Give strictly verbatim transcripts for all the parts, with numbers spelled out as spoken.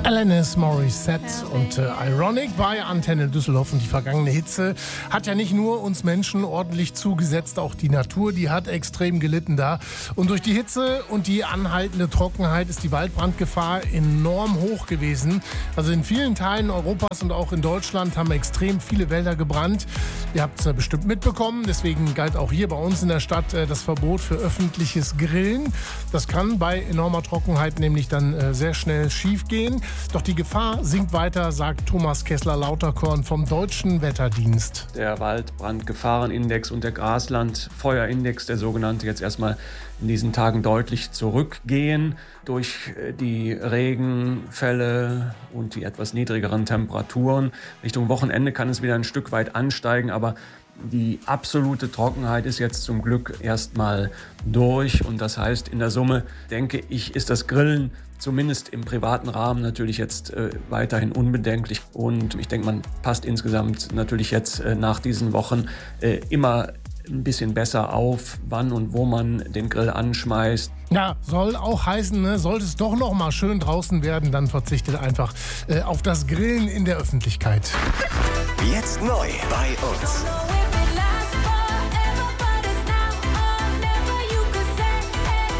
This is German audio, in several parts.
Alanis Morissette und äh, Ironic bei Antenne Düsseldorf. Und die vergangene Hitze hat ja nicht nur uns Menschen ordentlich zugesetzt, auch die Natur, die hat extrem gelitten da. Und durch die Hitze und die anhaltende Trockenheit ist die Waldbrandgefahr enorm hoch gewesen. Also in vielen Teilen Europas und auch in Deutschland haben extrem viele Wälder gebrannt. Ihr habt es ja bestimmt mitbekommen, deswegen galt auch hier bei uns in der Stadt äh, das Verbot für öffentliches Grillen. Das kann bei enormer Trockenheit nämlich dann äh, sehr schnell schief gehen. Doch die Gefahr sinkt weiter, sagt Thomas Kessler-Lauterkorn vom Deutschen Wetterdienst. Der Waldbrandgefahrenindex und der Graslandfeuerindex, der sogenannte, jetzt erstmal in diesen Tagen deutlich zurückgehen. Durch die Regenfälle und die etwas niedrigeren Temperaturen Richtung Wochenende kann es wieder ein Stück weit ansteigen, aber die absolute Trockenheit ist jetzt zum Glück erstmal durch. Und das heißt, in der Summe, denke ich, ist das Grillen zumindest im privaten Rahmen natürlich jetzt äh, weiterhin unbedenklich. Und ich denke, man passt insgesamt natürlich jetzt äh, nach diesen Wochen äh, immer ein bisschen besser auf, wann und wo man den Grill anschmeißt. Ja, soll auch heißen, ne, sollte es doch noch mal schön draußen werden, dann verzichtet einfach äh, auf das Grillen in der Öffentlichkeit. Jetzt neu bei uns.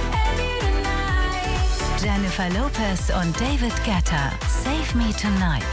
Jennifer Lopez und David Guetta, Save Me Tonight.